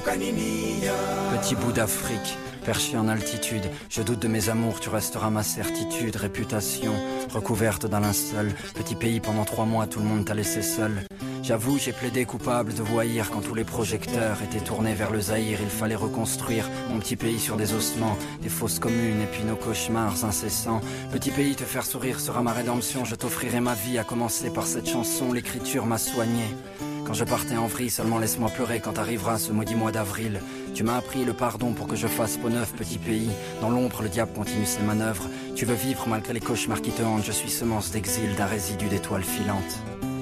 Petit bout d'Afrique, perché en altitude, je doute de mes amours, tu resteras ma certitude, réputation, recouverte d'un linceul, petit pays pendant 3 mois, tout le monde t'a laissé seul. J'avoue, j'ai plaidé coupable de voyir quand tous les projecteurs étaient tournés vers le Zaïre, il fallait reconstruire mon petit pays sur des ossements, des fosses communes et puis nos cauchemars incessants. Petit pays, te faire sourire sera ma rédemption, je t'offrirai ma vie, à commencer par cette chanson, l'écriture m'a soigné. Quand je partais en vrille, seulement laisse-moi pleurer quand arrivera ce maudit mois d'avril. Tu m'as appris le pardon pour que je fasse peau neuve, petit pays. Dans l'ombre, le diable continue ses manœuvres. Tu veux vivre malgré les cauchemars qui te hantent. Je suis semence d'exil, d'un résidu d'étoiles filantes.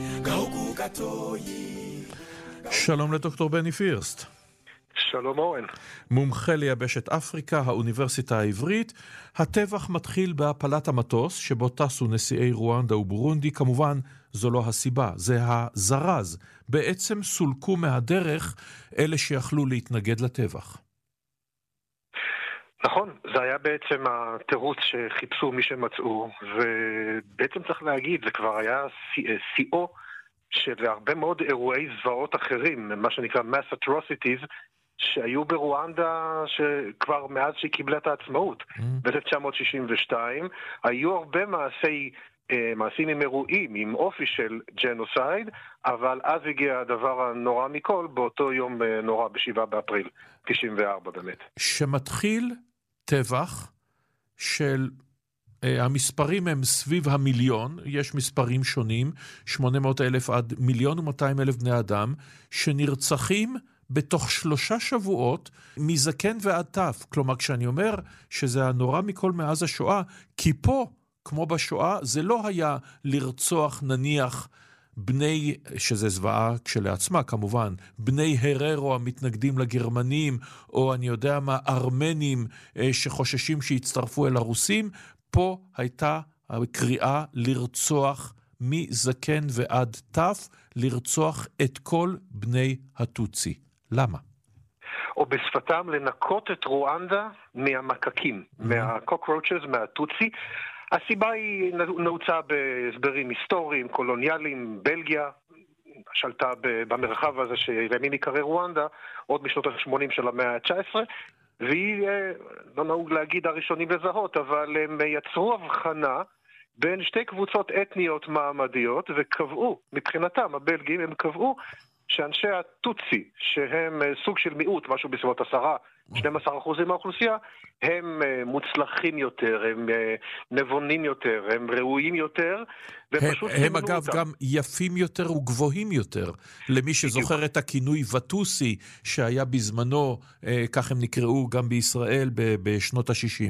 שלום לדוקטור בני פירסט. שלום אורן. מומחה ליבשת אפריקה, האוניברסיטה העברית. הטבח מתחיל בהפלת המטוס שבו טסו נשיאי רואנדה ובורונדי. כמובן זו לא הסיבה, זה הזרז. בעצם סולקו מהדרך אלה שיכלו להתנגד לטבח. נכון, זה היה בעצם התירוץ שחיפשו מי שמצאו, ובעצם צריך להגיד, זה כבר היה שיאו של הרבה מאוד אירועי זוועות אחרים, מה שנקרא mass atrocities, שהיו ברואנדה שכבר מאז שהיא קיבלה את העצמאות, ב-1962, היו הרבה מעשים עם אירועים, עם אופי של ג'נוסייד, אבל אז הגיע הדבר הנורא מכל, באותו יום נורא, ב7 באפריל 94 באמת. שמתחיל טבח של המספרים הם סביב המיליון, יש מספרים שונים, 800,000 עד 1,200,000 בני אדם, שנרצחים בתוך 3 שבועות, מזקן ועד טף. כלומר, כשאני אומר שזה הנורא מכל מאז השואה, כי פה, כמו בשואה, זה לא היה לרצוח נניח בני, שזה זוועה כשלעצמה כמובן, בני הררו המתנגדים לגרמנים, או אני יודע מה, ארמנים שחוששים שיצטרפו אל הרוסים. פה הייתה הקריאה לרצוח מזקן ועד טף, לרצוח את כל בני הטוצי. למה? או בשפתם לנקות את רואנדה מהמקקים, מהקוקרוצ'ז, מהטוצי. הסיבה היא נעוצה בהסברים היסטוריים, קולוניאליים. בלגיה שלטה במרחב הזה שלימים יקרא רואנדה, עוד משנות ה-80 של המאה ה-19, והיא, לא נהוג להגיד הראשונים לזהות, אבל הם יצרו הבחנה בין שתי קבוצות אתניות מעמדיות, וקבעו, מבחינתם, הבלגים, הם קבעו שאנשי הטוצי, שהם סוג של מיעוט, משהו בסביבות 10-12% מהאוכלוסייה, הם מוצלחים יותר, הם נבונים יותר, הם ראויים יותר, הם אגב אותם. גם יפים יותר וגבוהים יותר, למי שזוכר את הכינוי וטוסי, שהיה בזמנו, כך הם נקראו גם בישראל בשנות ה-60.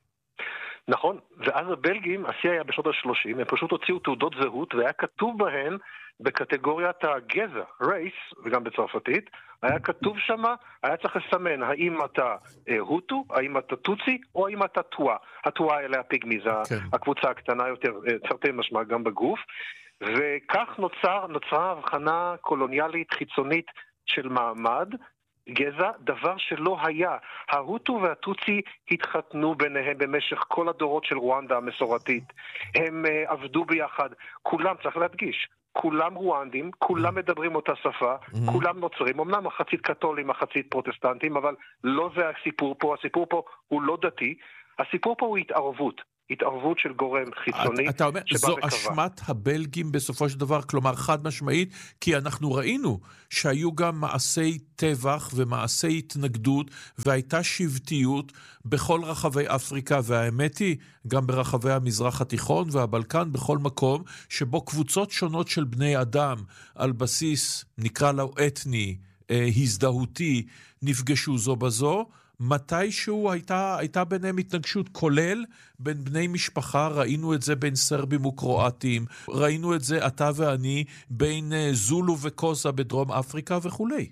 נכון, ואז הבלגים, השיא היה בשנות ה-30, הם פשוט הוציאו תעודות זהות, והיה כתוב בהן, בקטגוריית הגזע, רייס, וגם בצרפתית, היה כתוב שמה, היה צריך לסמן, האם אתה הוטו, האם אתה טוצי, או האם אתה טועה. הטועה אלה הפיגמי, זה הקבוצה הקטנה יותר, תרתי משמע גם בגוף, וכך נוצרה הבחנה קולוניאלית חיצונית של מעמד, גזע, דבר שלא היה. ההוטו והטוצי התחתנו ביניהם במשך כל הדורות של רואנדה המסורתית. הם עבדו ביחד, כולם, צריך להדגיש, כולם רואנדים, כולם מדברים אותה שפה, כולם נוצרים, אמנם מחצית קתולים, מחצית פרוטסטנטים, אבל לא זה הסיפור פה, הסיפור פה הוא לא דתי, הסיפור פה הוא התערבות של גורם חיצוני. אתה אומר, זו אשמת הבלגים בסופו של דבר, כלומר חד משמעית, כי אנחנו ראינו שהיו גם מעשי טבח ומעשי התנגדות, והייתה שבטיות בכל רחבי אפריקה, והאמת היא, גם ברחבי המזרח התיכון והבלקן, בכל מקום, שבו קבוצות שונות של בני אדם, על בסיס, נקרא לו אתני, הזדהותי, נפגשו זו בזו, מתישהו הייתה ביניהם התנגשות, כולל בין בני משפחה, ראינו את זה בין סרבים וקרואטים, ראינו את זה אתה ואני בין זולו וקוסה בדרום אפריקה וכולי.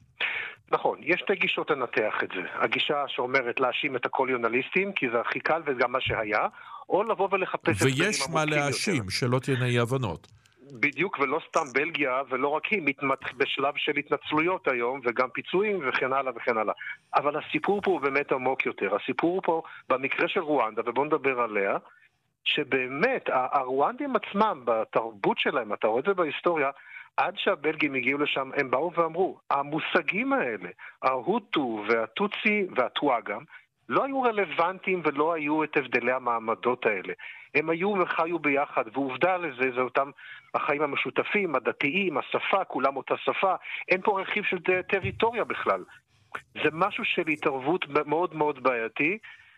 נכון, יש שתי גישות לנתח את זה. הגישה שאומרת להאשים את הקולוניאליסטים, כי זה הכי קל וגם מה שהיה, או לבוא ולחפש... ויש מה להאשים, שלא תהיינה אי הבנות. בדיוק, ולא סתם בלגיה, ולא רק היא, בשלב של התנצלויות היום, וגם פיצויים וכן הלאה וכן הלאה. אבל הסיפור פה הוא באמת עמוק יותר. הסיפור פה, במקרה של רואנדה, ובואו נדבר עליה, שבאמת, הרואנדים עצמם, בתרבות שלהם, אתה רואה את זה בהיסטוריה, עד שהבלגים הגיעו לשם, הם באו ואמרו, המושגים האלה, ההוטו והטוצי והטואגם, לא היו רלוונטיים ולא היו את הבדלי המעמדות האלה. הם היו וחיו ביחד, ועובדה לזה, זה אותם החיים המשותפים, הדתיים, השפה, כולם אותה שפה, אין פה רכיב של טריטוריה בכלל. זה משהו של התערבות מאוד מאוד בעייתי,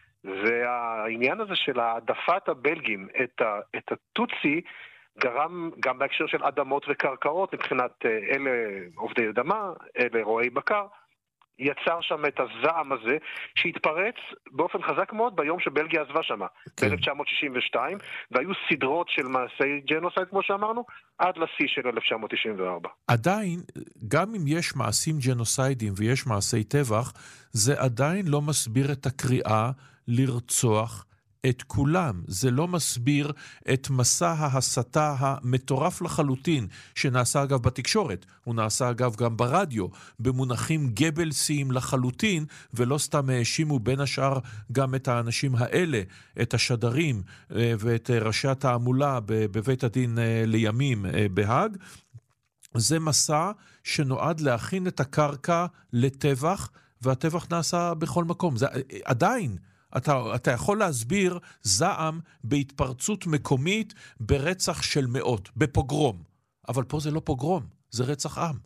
והעניין הזה של העדפת הבלגים את הטוצי, גרם גם בהקשר של אדמות וקרקעות, מבחינת אלה עובדי אדמה, אלה רועי בקר, יצר שם את הזעם הזה, שהתפרץ באופן חזק מאוד ביום שבלגיה עזבה שם, ב-1962, והיו סדרות של מעשי ג'נוסייד, כמו שאמרנו, עד לשיא של 1994. עדיין, גם אם יש מעשים ג'נוסיידים ויש מעשי טבח, זה עדיין לא מסביר את הקריאה לרצוח את כולם. זה לא מסביר את מסע ההסתה המטורף לחלוטין, שנעשה אגב בתקשורת, הוא נעשה אגב גם ברדיו, במונחים גבלסיים לחלוטין, ולא סתם האשימו בין השאר גם את האנשים האלה, את השדרים ואת ראשי התעמולה בבית הדין לימים בהאג. זה מסע שנועד להכין את הקרקע לטבח, והטבח נעשה בכל מקום. זה עדיין, אתה יכול להסביר זעם בהתפרצות מקומית, ברצח של מאות, בפוגרום. אבל פה זה לא פוגרום, זה רצח עם.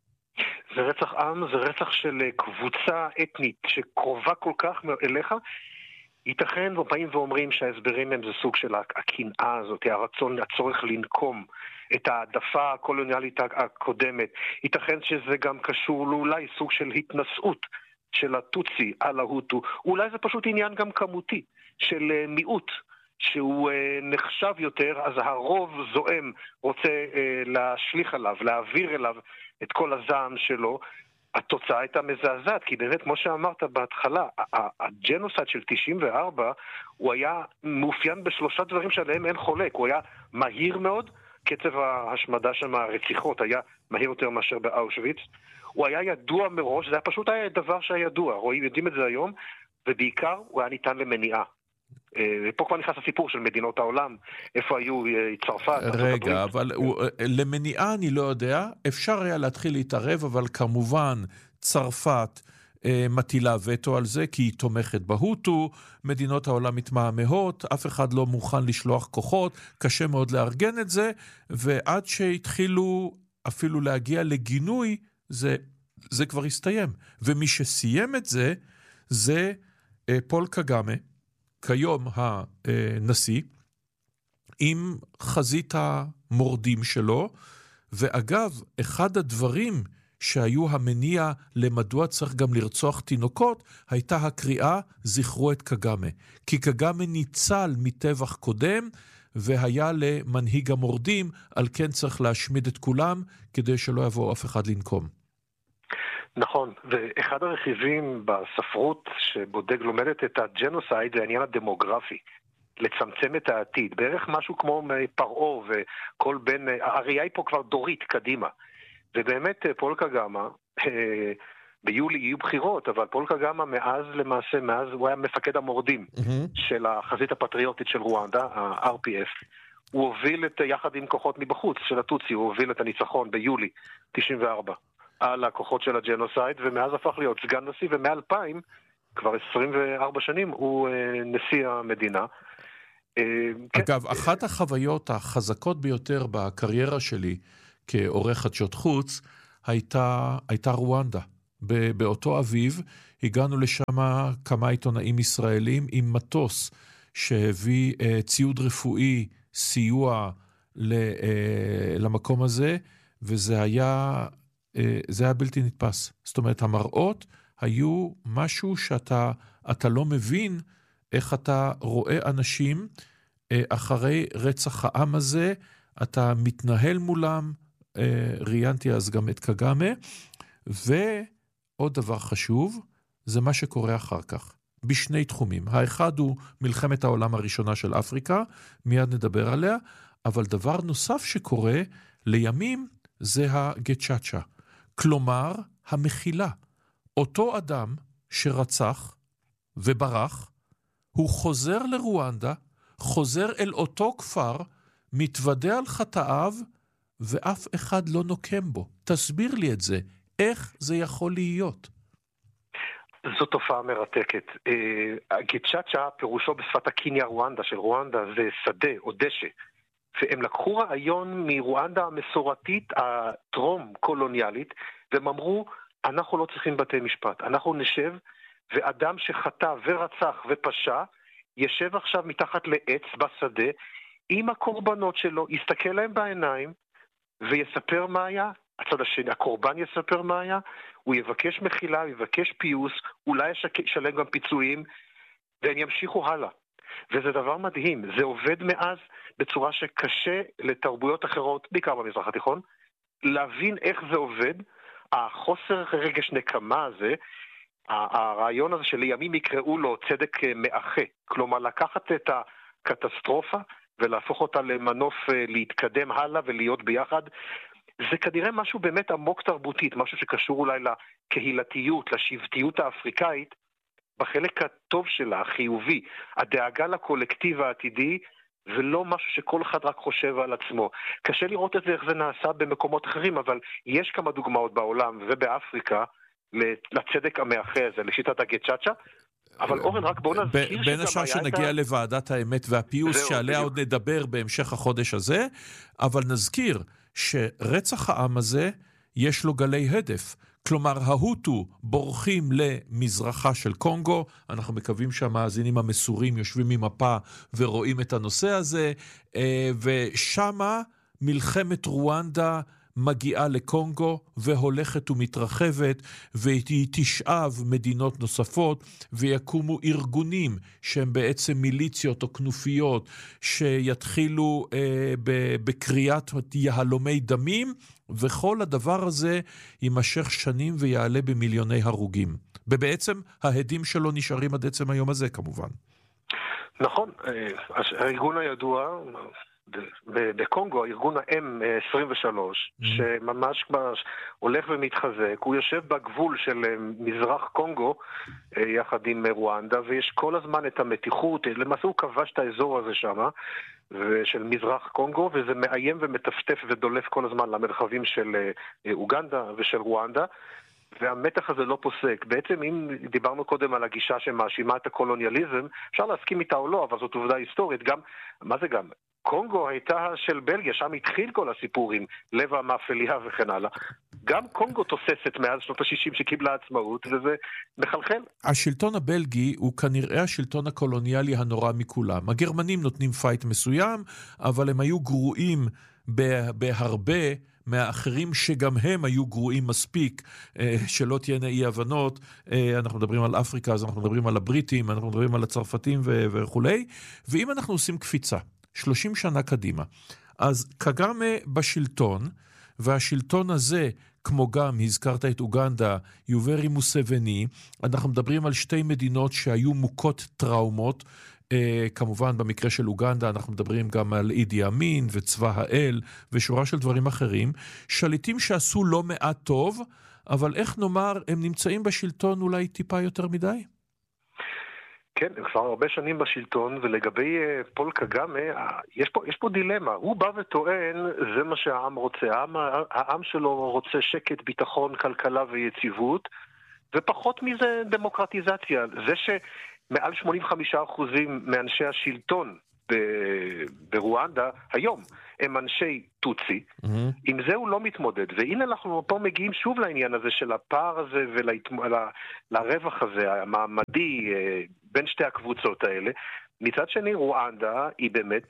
זה רצח עם, זה רצח של קבוצה אתנית שקרובה כל כך אליך. ייתכן ובאים ואומרים שההסברים הם זה סוג של הקנאה הזאת, הרצון, הצורך לנקום את העדפה הקולוניאלית הקודמת. ייתכן שזה גם קשור לאולי סוג של התנשאות של הטוצי על ההוטו. אולי זה פשוט עניין גם כמותי של מיעוט שהוא נחשב יותר, אז הרוב זועם רוצה להשליך עליו, להעביר אליו את כל הזעם שלו. התוצאה הייתה מזעזעת, כי באמת, כמו שאמרת בהתחלה, הג'נוסייד של 94 הוא היה מאופיין בשלושה דברים שעליהם אין חולק. הוא היה מהיר מאוד, קצב ההשמדה שם, הרציחות היה מהיר יותר מאשר באושוויץ. הוא היה ידוע מראש, זה היה פשוט היה דבר שהיה ידוע, יודעים את זה היום, ובעיקר הוא היה ניתן למניעה. ופה כבר נכנס הסיפור של מדינות העולם, איפה היו צרפת. רגע, אבל למניעה אני לא יודע, אפשר היה להתחיל להתערב, אבל כמובן צרפת מטילה וטו על זה, כי היא תומכת בהוטו, מדינות העולם מתמהמהות, אף אחד לא מוכן לשלוח כוחות, קשה מאוד לארגן את זה, ועד שהתחילו אפילו להגיע לגינוי, זה כבר הסתיים. ומי שסיים את זה, זה פול קגאמה, כיום הנשיא, עם חזית המורדים שלו, ואגב, אחד הדברים שהיו המניע למדוע צריך גם לרצוח תינוקות, הייתה הקריאה זכרו את קגאמה. כי קגאמה ניצל מטבח קודם, והיה למנהיג המורדים, על כן צריך להשמיד את כולם, כדי שלא יבוא אף אחד לנקום. נכון, ואחד הרכיבים בספרות שבודק לומדת את הג'נוסייד זה העניין הדמוגרפי, לצמצם את העתיד, בערך משהו כמו פרעה וכל בן, הראייה היא פה כבר דורית קדימה, ובאמת פול קגאמה, ביולי יהיו בחירות, אבל פול קגאמה מאז הוא היה מפקד המורדים של החזית הפטריוטית של רואנדה, ה-RPF, הוא הוביל יחד עם כוחות מבחוץ של הטוצי, הוא הוביל את הניצחון ביולי 94. על הכוחות של הג'נוסייד, ומאז הפך להיות סגן נשיא, ומ-2000, כבר 24 שנים, הוא נשיא המדינה. אגב, אחת החוויות החזקות ביותר בקריירה שלי, כעורך חדשות חוץ, הייתה רואנדה. באותו אביב, הגענו לשם כמה עיתונאים ישראלים, עם מטוס שהביא ציוד רפואי, סיוע למקום הזה, וזה היה בלתי נתפס. זאת אומרת, המראות היו משהו שאתה לא מבין איך אתה רואה אנשים אחרי רצח העם הזה, אתה מתנהל מולם, ראיינתי אז גם את קגאמה, ועוד דבר חשוב, זה מה שקורה אחר כך, בשני תחומים. האחד הוא מלחמת העולם הראשונה של אפריקה, מיד נדבר עליה, אבל דבר נוסף שקורה לימים זה הגצ'אצ'ה. כלומר, המחילה. אותו אדם שרצח וברח, הוא חוזר לרואנדה, חוזר אל אותו כפר, מתוודע על חטאיו, ואף אחד לא נוקם בו. תסביר לי את זה. איך זה יכול להיות? זו תופעה מרתקת. גצ'אצ'ה פירושו בשפת הקיניה רואנדה של רואנדה זה שדה או דשא. והם לקחו רעיון מרואנדה המסורתית הטרום קולוניאלית, והם אמרו, אנחנו לא צריכים בתי משפט, אנחנו נשב, ואדם שחטא ורצח ופשע, ישב עכשיו מתחת לעץ בשדה, עם הקורבנות שלו, יסתכל להם בעיניים, ויספר מה היה, הצד השני, הקורבן יספר מה היה, הוא יבקש מחילה, יבקש פיוס, אולי ישלם גם פיצויים, והם ימשיכו הלאה. וזה דבר מדהים, זה עובד מאז בצורה שקשה לתרבויות אחרות, בעיקר במזרח התיכון, להבין איך זה עובד, החוסר רגש נקמה הזה, הרעיון הזה שלימים יקראו לו צדק מאחה, כלומר לקחת את הקטסטרופה ולהפוך אותה למנוף להתקדם הלאה ולהיות ביחד, זה כנראה משהו באמת עמוק תרבותית, משהו שקשור אולי לקהילתיות, לשבטיות האפריקאית, בחלק הטוב שלה, החיובי, הדאגה לקולקטיב העתידי, ולא משהו שכל אחד רק חושב על עצמו. קשה לראות את זה איך זה נעשה במקומות אחרים, אבל יש כמה דוגמאות בעולם ובאפריקה לצדק המאחה הזה, לשיטת הגצ'אצ'ה, אבל אורן, רק בוא נזכיר בין השאר שנגיע לוועדת האמת והפיוס, שעליה עוד נדבר בהמשך החודש הזה, אבל נזכיר שרצח העם הזה יש לו גלי הדף. כלומר, ההוטו בורחים למזרחה של קונגו, אנחנו מקווים שהמאזינים המסורים יושבים ממפה ורואים את הנושא הזה, ושמה מלחמת רואנדה מגיעה לקונגו והולכת ומתרחבת, והיא תשאב מדינות נוספות, ויקומו ארגונים שהם בעצם מיליציות או כנופיות שיתחילו בקריאת יהלומי דמים, וכל הדבר הזה יימשך שנים ויעלה במיליוני הרוגים. ובעצם ההדים שלו נשארים עד עצם היום הזה כמובן. נכון, הארגון הידוע בקונגו, ארגון ה-M23, שממש הולך ומתחזק, הוא יושב בגבול של מזרח קונגו יחד עם רואנדה, ויש כל הזמן את המתיחות, למעשה הוא כבש את האזור הזה שם, של מזרח קונגו, וזה מאיים ומטפטף ודולף כל הזמן למרחבים של אוגנדה ושל רואנדה, והמתח הזה לא פוסק. בעצם אם דיברנו קודם על הגישה שמאשימה את הקולוניאליזם, אפשר להסכים איתה או לא, אבל זאת עובדה היסטורית. גם, מה זה גם? קונגו הייתה של בלגיה, שם התחיל כל הסיפורים, לב המאפליה וכן הלאה. גם קונגו תוססת מאז שנות ה-60 שקיבלה עצמאות, וזה מחלחל. השלטון הבלגי הוא כנראה השלטון הקולוניאלי הנורא מכולם. הגרמנים נותנים פייט מסוים, אבל הם היו גרועים בהרבה מהאחרים שגם הם היו גרועים מספיק, שלא תהיינה אי הבנות. אנחנו מדברים על אפריקה, אז אנחנו מדברים על הבריטים, אנחנו מדברים על הצרפתים וכו'. ואם אנחנו עושים קפיצה, 30 שנה קדימה, אז קגאמה בשלטון, והשלטון הזה, כמו גם, הזכרת את אוגנדה, יוברי מוסבני, אנחנו מדברים על שתי מדינות שהיו מוכות טראומות, כמובן במקרה של אוגנדה אנחנו מדברים גם על אידי אמין וצבא האל ושורה של דברים אחרים, שליטים שעשו לא מעט טוב, אבל איך נאמר, הם נמצאים בשלטון אולי טיפה יותר מדי? כן, הם כבר הרבה שנים בשלטון, ולגבי פול קגאמה, יש פה דילמה. הוא בא וטוען, זה מה שהעם רוצה. העם שלו רוצה שקט, ביטחון, כלכלה ויציבות, ופחות מזה דמוקרטיזציה. זה שמעל 85% מאנשי השלטון ברואנדה היום הם אנשי טוצי, עם זה הוא לא מתמודד, והנה אנחנו פה מגיעים שוב לעניין הזה של הפער הזה ולרווח הזה המעמדי בין שתי הקבוצות האלה. מצד שני רואנדה היא באמת,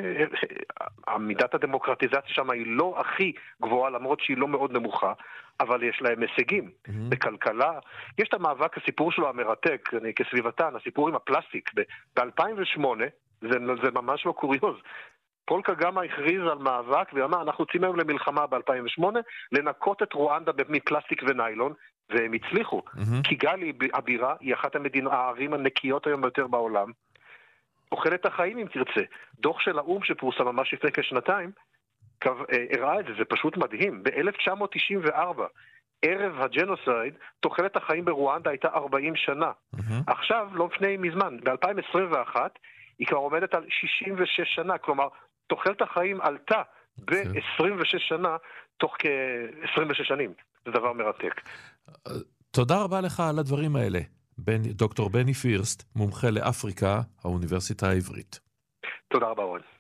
מידת הדמוקרטיזציה שם היא לא הכי גבוהה, למרות שהיא לא מאוד נמוכה, אבל יש להם הישגים בכלכלה. יש את המאבק, הסיפור שלו המרתק, כסביבתן, הסיפור עם הפלסטיק ב-2008, זה ממש לא קוריוז. פול קגאמה הכריז על מאבק ואמר, אנחנו יוצאים היום למלחמה ב-2008, לנקות את רואנדה מפלסטיק וניילון, והם הצליחו. קיגאלי הבירה היא אחת הערים הנקיות היום ביותר בעולם. תוחלת החיים אם תרצה. דוח של האו"ם שפורסם ממש לפני כשנתיים, הראה את זה, זה פשוט מדהים. ב-1994, ערב הג'נוסייד, תוחלת החיים ברואנדה הייתה 40 שנה. עכשיו, לא לפני מזמן, ב-2021, היא כבר עומדת על 66 שנה, כלומר, תוחלת החיים עלתה ב-26 שנה, תוך כ-26 שנים. זה דבר מרתק. תודה רבה לך על הדברים האלה. דוקטור בני פירסט, מומחה לאפריקה, האוניברסיטה העברית. תודה רבה, אורן.